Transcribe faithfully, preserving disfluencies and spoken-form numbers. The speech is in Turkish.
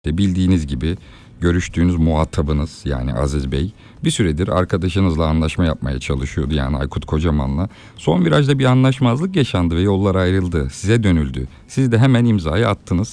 De bildiğiniz gibi görüştüğünüz muhatabınız yani Aziz Bey bir süredir arkadaşınızla anlaşma yapmaya çalışıyordu yani Aykut Kocaman'la. Son virajda bir anlaşmazlık yaşandı ve yollar ayrıldı. Size dönüldü. Siz de hemen imzayı attınız.